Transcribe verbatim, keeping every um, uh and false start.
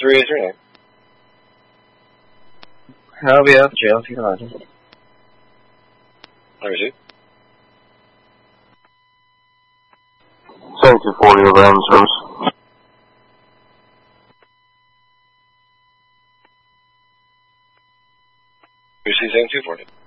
three eight three nine. I'll be out the jail if you can imagine. I receive. seventy-two forty over end service. Receive seventy-two forty.